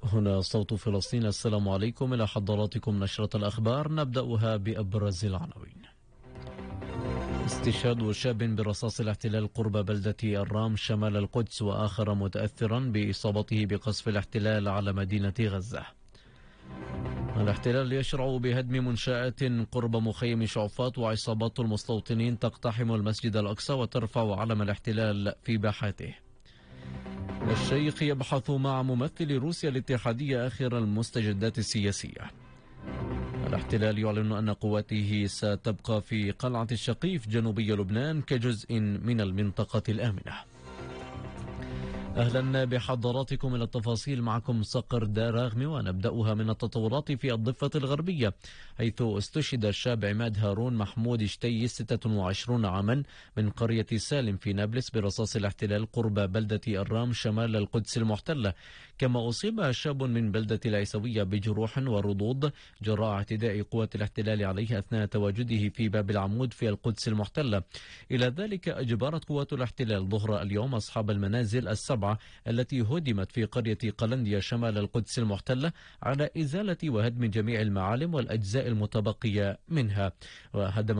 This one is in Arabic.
هنا صوت فلسطين. السلام عليكم، إلى حضراتكم نشرة الأخبار، نبدأها بأبرز العناوين. استشهاد شاب برصاص الاحتلال قرب بلدة الرام شمال القدس، وآخر متأثرا بإصابته بقصف الاحتلال على مدينة غزة. الاحتلال يشرع بهدم منشآت قرب مخيم شعفاط، وعصابات المستوطنين تقتحم المسجد الأقصى وترفع علم الاحتلال في باحاته. الشيخ يبحث مع ممثل روسيا الاتحادية آخر المستجدات السياسية. الاحتلال يعلن أن قواته ستبقى في قلعة الشقيف جنوبي لبنان كجزء من المنطقة الآمنة. أهلا بحضراتكم إلى التفاصيل، معكم صقر داراغمي، ونبدأها من التطورات في الضفة الغربية، حيث استشهد الشاب عماد هارون محمود شتي 26 عاما من قرية سالم في نابلس برصاص الاحتلال قرب بلدة الرام شمال القدس المحتلة. كما أصيب شاب من بلدة العيسوية بجروح ورضوض جراء اعتداء قوات الاحتلال عليه أثناء تواجده في باب العمود في القدس المحتلة. إلى ذلك أجبرت قوات الاحتلال ظهر اليوم أصحاب المنازل السبعة التي هدمت في قرية قلنديا شمال القدس المحتلة على إزالة وهدم جميع المعالم والأجزاء المتبقية منها. وهدم